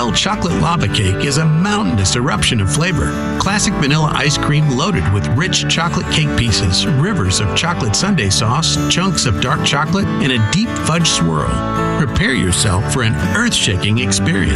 Bell Chocolate Lava Cake is a mountainous eruption of flavor. Classic vanilla ice cream loaded with rich chocolate cake pieces, rivers of chocolate sundae sauce, chunks of dark chocolate, and a deep fudge swirl. Prepare yourself for an earth-shaking experience.